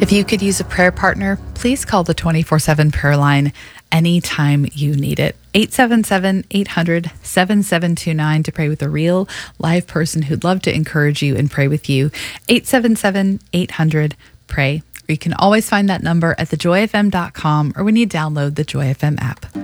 If you could use a prayer partner, please call the 24/7 prayer line anytime you need it. 877-800-7729 to pray with a real live person who'd love to encourage you and pray with you. 877-800-PRAY. Or you can always find that number at thejoyfm.com or when you download the Joy FM app.